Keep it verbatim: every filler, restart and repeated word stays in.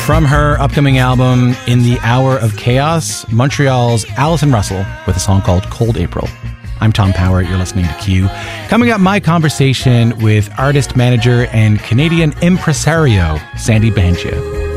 From her upcoming album, In the Hour of Chaos, Montreal's Alison Russell with a song called Cold April. I'm Tom Power. You're listening to Q. Coming up, my conversation with artist, manager, and Canadian impresario, Sandy Bahentia.